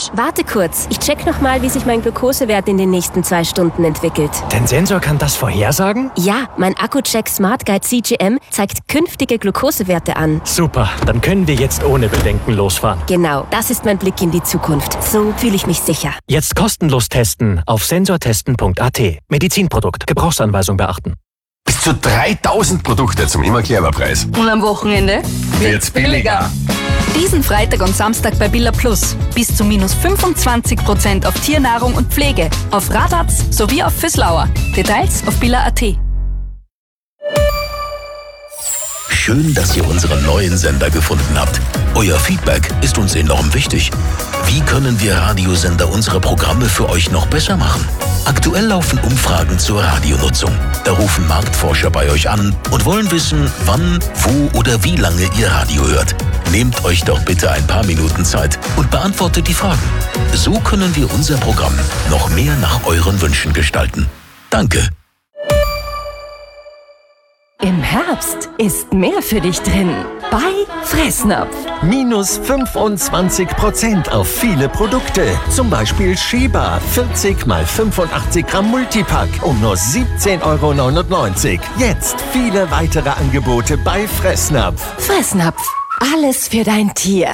komisch. Warte kurz, ich check nochmal, wie sich mein Glukosewert in den nächsten 2 Stunden entwickelt. Der Sensor kann das vorhersagen? Ja, mein Akku-Check Smart Guide CGM zeigt künftige Glukosewerte an. Super, dann können wir jetzt ohne Bedenken losfahren. Genau, das ist mein Blick in die Zukunft. So fühle ich mich sicher. Jetzt kostenlos testen auf sensortesten.at. Medizinprodukt. Gebrauchsanweisung beachten. Bis zu 3000 Produkte zum Immer-Clever-Preis. Und am Wochenende Wird's billiger. Diesen Freitag und Samstag bei Billa Plus. Bis zu minus 25% auf Tiernahrung und Pflege. Auf Radatz sowie auf Füßlauer. Details auf billa.at. Schön, dass ihr unseren neuen Sender gefunden habt. Euer Feedback ist uns enorm wichtig. Wie können wir Radiosender unsere Programme für euch noch besser machen? Aktuell laufen Umfragen zur Radionutzung. Da rufen Marktforscher bei euch an und wollen wissen, wann, wo oder wie lange ihr Radio hört. Nehmt euch doch bitte ein paar Minuten Zeit und beantwortet die Fragen. So können wir unser Programm noch mehr nach euren Wünschen gestalten. Danke. Im Herbst ist mehr für dich drin. Bei Fressnapf. Minus 25% auf viele Produkte. Zum Beispiel Sheba 40 x 85 Gramm Multipack um nur 17,99 €. Jetzt viele weitere Angebote bei Fressnapf. Fressnapf. Alles für dein Tier.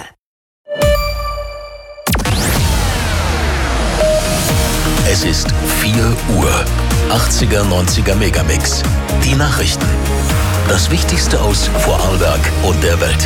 Es ist 4 Uhr. 80er, 90er Megamix. Die Nachrichten. Das Wichtigste aus Vorarlberg und der Welt.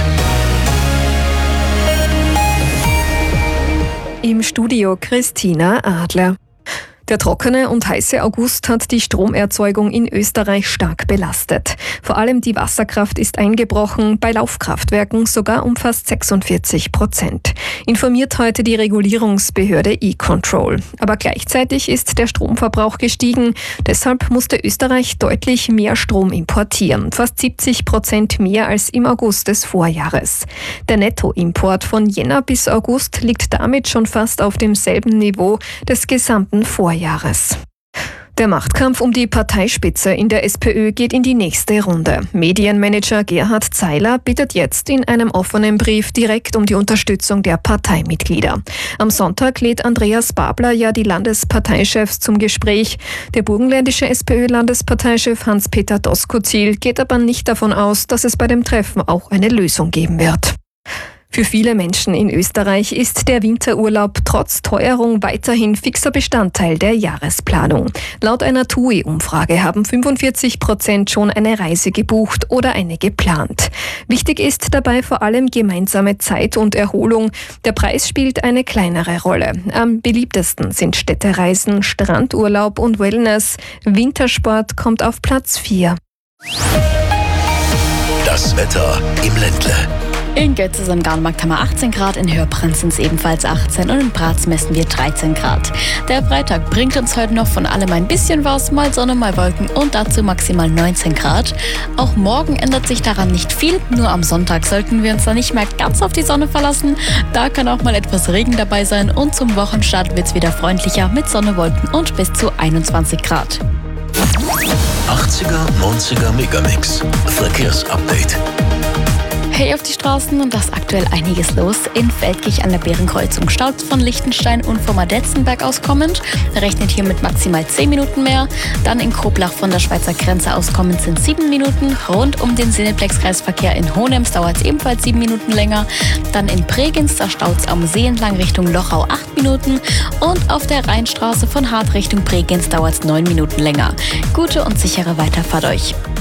Im Studio Christina Adler. Der trockene und heiße August hat die Stromerzeugung in Österreich stark belastet. Vor allem die Wasserkraft ist eingebrochen, bei Laufkraftwerken sogar um fast 46%. Informiert heute die Regulierungsbehörde E-Control. Aber gleichzeitig ist der Stromverbrauch gestiegen. Deshalb musste Österreich deutlich mehr Strom importieren. Fast 70% mehr als im August des Vorjahres. Der Nettoimport von Jänner bis August liegt damit schon fast auf demselben Niveau des gesamten Vorjahres. Der Machtkampf um die Parteispitze in der SPÖ geht in die nächste Runde. Medienmanager Gerhard Zeiler bittet jetzt in einem offenen Brief direkt um die Unterstützung der Parteimitglieder. Am Sonntag lädt Andreas Babler ja die Landesparteichefs zum Gespräch. Der burgenländische SPÖ-Landesparteichef Hans-Peter Doskozil geht aber nicht davon aus, dass es bei dem Treffen auch eine Lösung geben wird. Für viele Menschen in Österreich ist der Winterurlaub trotz Teuerung weiterhin fixer Bestandteil der Jahresplanung. Laut einer TUI-Umfrage haben 45% schon eine Reise gebucht oder eine geplant. Wichtig ist dabei vor allem gemeinsame Zeit und Erholung. Der Preis spielt eine kleinere Rolle. Am beliebtesten sind Städtereisen, Strandurlaub und Wellness. Wintersport kommt auf Platz 4. Das Wetter im Ländle. In Götzis am Garnmarkt haben wir 18 Grad, in Hörbrand sind es ebenfalls 18 und in Bratz messen wir 13 Grad. Der Freitag bringt uns heute noch von allem ein bisschen was, mal Sonne, mal Wolken und dazu maximal 19 Grad. Auch morgen ändert sich daran nicht viel, nur am Sonntag sollten wir uns da nicht mehr ganz auf die Sonne verlassen. Da kann auch mal etwas Regen dabei sein und zum Wochenstart wird es wieder freundlicher mit Sonne, Wolken und bis zu 21 Grad. 80er, 90er Megamix. Verkehrsupdate. Hey auf die Straßen und da ist aktuell einiges los. In Feldkirch an der Bärenkreuzung staut von Lichtenstein und vom Adetzenberg aus kommend. Rechnet hier mit maximal 10 Minuten mehr. Dann in Kroblach von der Schweizer Grenze aus kommend sind 7 Minuten. Rund um den Cineplex-Kreisverkehr in Hohenems dauert es ebenfalls 7 Minuten länger. Dann in Bregenz, da staut es am See entlang Richtung Lochau 8 Minuten. Und auf der Rheinstraße von Hart Richtung Bregenz dauert es 9 Minuten länger. Gute und sichere Weiterfahrt euch.